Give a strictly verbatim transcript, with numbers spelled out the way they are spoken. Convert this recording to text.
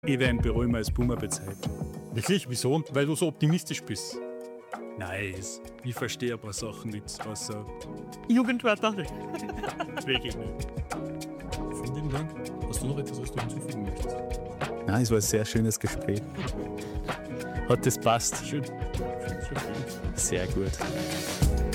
Ich werde ihn bei Römer als Boomer bezeichnen. Wirklich? Wieso? Weil du so optimistisch bist. Nice. Ich verstehe ein paar Sachen nicht, außer Jugendwörter. wirklich nicht. Vielen lieben Dank. Hast du noch etwas, was du hinzufügen möchtest? Nein, es war ein sehr schönes Gespräch. Hat das passt? Schön. Schön, schön. Sehr gut.